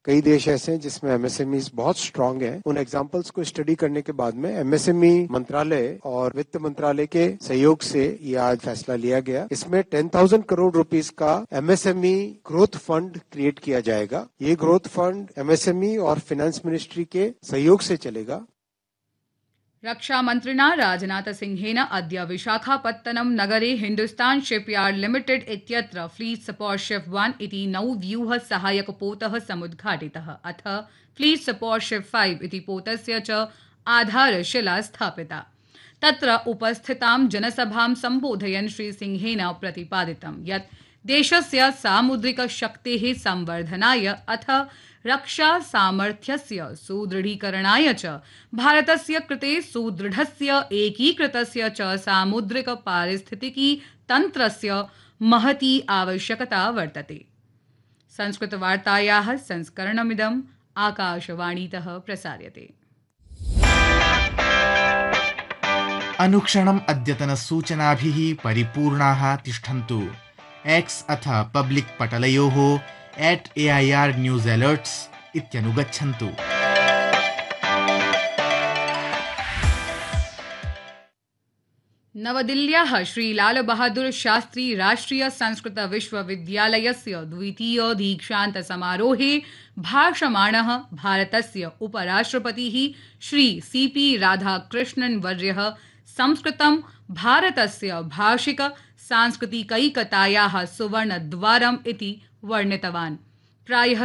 कई देश ऐसे हैं जिसमें एमएसएमई बहुत स्ट्रांग है। उन एग्जांपल्स को स्टडी करने के बाद में एमएसएमई मंत्रालय और वित्त मंत्रालय के सहयोग से ये आज फैसला लिया गया। इसमें 10,000 करोड़ रुपीस का एमएसएमई ग्रोथ फंड क्रिएट किया जाएगा। ये ग्रोथ फंड एमएसएमई और फाइनेंस मिनिस्ट्री के सहयोग से चलेगा। रक्षामन्त्रिणा राजनाथसिंहेन अद्य विशाखापत्तनम नगरे हिन्दुस्तान शिपयार्ड लिमिटेड इत्यत्र फ्लीट सपोर्ट शिप 1 इति नौव्यूह सहायकपोतः समुद्घाटितः। अथ फ्लीट सपोर्ट शिप 5 इति पोतस्य च आधारशिला स्थापिता। तत्र उपस्थितां जनसभां सम्बोधयन् श्रीसिंहेन प्रतिपादितं यत् देशस्य सामुद्रिक शक्तेः संवर्धनाय अथ रक्षा सामर्थ्यस्य सुदृढीकरणाय च भारतस्य कृते सुदृढस्य एकीकृतस्य च सामुद्रिक पारिस्थितिकी तन्त्रस्य महती आवश्यकता वर्तते। संस्कृतवार्तायाः संस्करणमिदम् आकाशवाणीतः प्रसार्यते। अनुक्षणम् अद्यतनसूचनाभिः परिपूर्णाः तिष्ठन्तु। एक्स अथ public पटलयोः @AIR news alerts इत्यनुगच्छन्तु। नवदिल्ल्याः Shri Lal Bahadur Shastri राष्ट्रिय संस्कृत विश्वविद्यालयस्य द्वितीय दीक्षान्त समारोहे भाषमाणः भारतस्य उपराष्ट्रपतिः श्री CP राधाकृष्णन् वर्यः संस्कृतं भारतस्य भाषिक सांस्कृतिकैकतायाः सुवर्णद्वारम् इति वर्णितवान्। प्रायः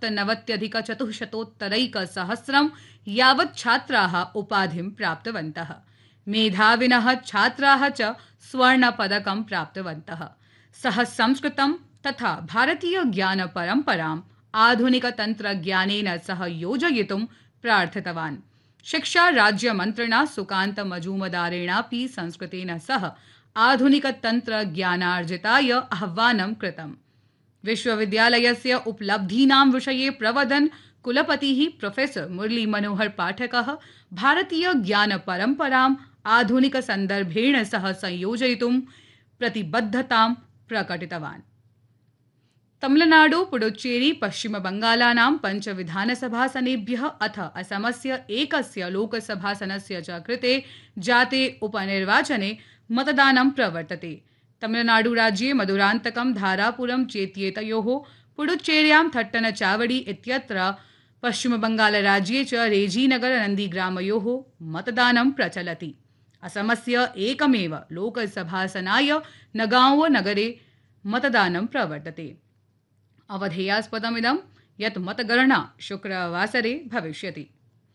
97,400 यावत् छात्राः उपाधिं प्राप्तवन्तः। मेधाविनः छात्राः च स्वर्णपदकं प्राप्तवन्तः। सः संस्कृतं तथा भारतीय ज्ञानपरम्पराम् आधुनिकतन्त्रज्ञानेन सह योजयितुं प्रार्थितवान्। शिक्षा राज्यमन्त्रिणा सुकान्त मजूमदारेणापि संस्कृतेन सह आधुनिकतन्त्रज्ञानार्जिताय आह्वानं कृतम्। विश्वविद्यालयस्य उपलब्धीनां विषये प्रवदन् कुलपतिः प्रोफेसर मुरली मनोहर पाठकः भारतीय ज्ञानपरम्पराम् आधुनिकसन्दर्भेण सह संयोजयितुं प्रतिबद्धतां प्रकटितवान्। तमिलनाडु, पुडुच्चेरी, पश्चिमबंगालानां 5 विधानसभासनेभ्यः अथ असमस्य एकस्य लोकसभासनस्य च कृते जाते उपनिर्वाचने मतदानं प्रवर्तते। तमिलनाडु राज्ये मधुरान्तकं, धारापुरं चेत्येतयोः, पुडुच्चेर्यां थट्टनचावड़ी इत्यत्र, पश्चिमबंगालराज्ये च रेजीनगर नन्दीग्रामयोः मतदानं प्रचलति। असमस्य एकमेव लोकसभासनाय नगाँव नगरे मतदानं प्रवर्तते। अवधेयास्पदमिदं यत् मतगणना शुक्रवासरे भविष्यति।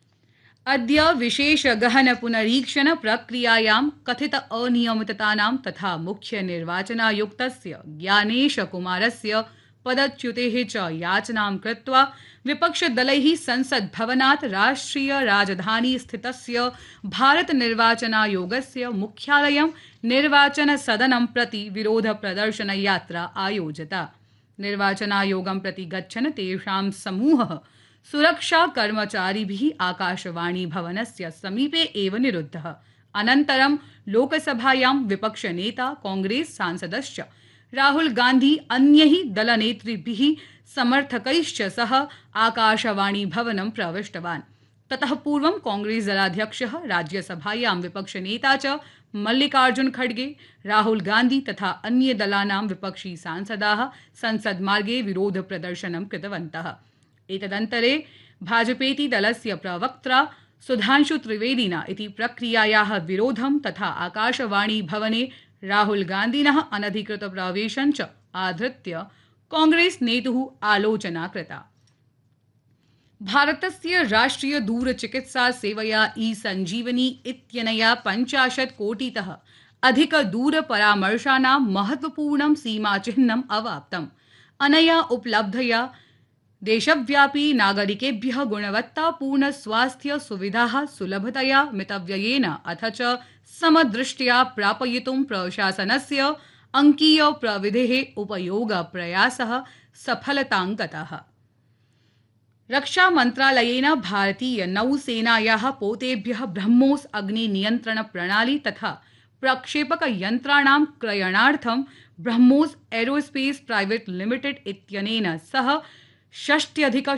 अद्य विशेष गहन पुनरीक्षण प्रक्रियायां कथित अनियमिततानां तथा मुख्य निर्वाचनायुक्तस्य ज्ञानेश कुमारस्य पदच्युतेः च याचनां कृत्वा विपक्षदलैः संसद् भवनात् राष्ट्रिय राजधानी स्थितस्य भारत निर्वाचनायोगस्य मुख्यालयं निर्वाचन सदनं प्रति विरोध प्रदर्शन यात्रा आयोजिता। निर्वाचनायोगं प्रति गच्छन् तेषां समूहः सुरक्षा कर्मचारिभिः आकाशवाणी भवनस्य समीपे एव निरुद्धः। अनन्तरं लोकसभायां विपक्षनेता कांग्रेस सांसदश्च राहुल गांधी अन्यैः दलनेतृभिः समर्थकैश्च सह आकाशवाणी भवनं प्रविष्टवान्। ततः पूर्वं कांग्रेस दलाध्यक्षः राज्यसभायां विपक्षनेता च मल्लिकार्जुन खड़गे, राहुल गांधी तथा अन्य दलानां विपक्षी सांसदाः संसद्मार्गे विरोध प्रदर्शनं कृतवन्तः। एतदन्तरे भाजपेति दलस्य प्रवक्त्रा सुधांशु त्रिवेदिना इति प्रक्रियायाः विरोधं तथा आकाशवाणी भवने राहुल गांधिनः अनधिकृत प्रवेशं च आधृत्य कांग्रेस नेतुः आलोचना कृता। भारतस्य राष्ट्रिय दूरचिकित्सा सेवया ई-सञ्जीवनी इत्यनया 50 कोटितः अधिक दूरपरामर्शानां महत्वपूर्णं सीमाचिह्नम् अवाप्तम्। अनया उपलब्धया देशव्यापी नागरिकेभ्यः गुणवत्तापूर्ण स्वास्थ्य सुविधाः सुलभतया मितव्ययेन अथ च समदृष्ट्या प्रापयितुं प्रशासनस्य अंकीय प्रविधेः उपयोग प्रयासः सफलताङ्गतः। रक्षा मन्त्रालयेन भारतीय नौसेनायाः पोतेभ्यः ब्रह्मोस अग्नि नियन्त्रण प्रणाली तथा प्रक्षेपक यन्त्राणां क्रयणार्थं ब्रह्मोस एरोस्पेस प्राइवेट लिमिटेड इत्यनेन सह 60